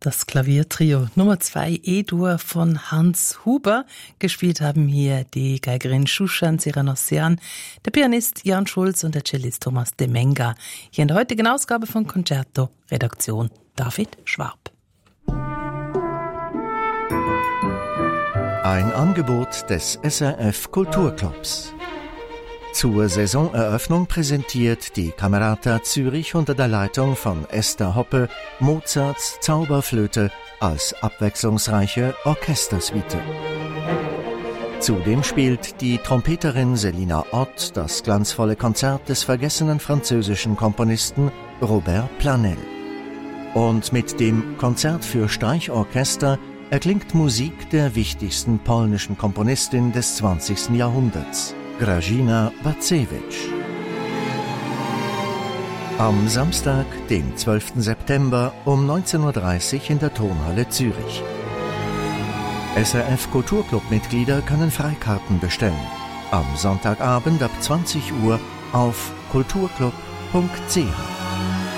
Das Klaviertrio Nummer 2 E-Dur von Hans Huber. Gespielt haben hier die Geigerin Shushan Siranossian, der Pianist Jan Schulz und der Cellist Thomas de Menga. Hier in der heutigen Ausgabe von Concerto, Redaktion David Schwab. Ein Angebot des SRF Kulturclubs. Zur Saisoneröffnung präsentiert die Camerata Zürich unter der Leitung von Esther Hoppe Mozarts Zauberflöte als abwechslungsreiche Orchestersuite. Zudem spielt die Trompeterin Selina Ott das glanzvolle Konzert des vergessenen französischen Komponisten Robert Planel. Und mit dem Konzert für Streichorchester erklingt Musik der wichtigsten polnischen Komponistin des 20. Jahrhunderts, Grażyna Bacewicz. Am Samstag, dem 12. September um 19.30 Uhr in der Turnhalle Zürich. SRF Kulturclub-Mitglieder können Freikarten bestellen. Am Sonntagabend ab 20 Uhr auf kulturclub.ch.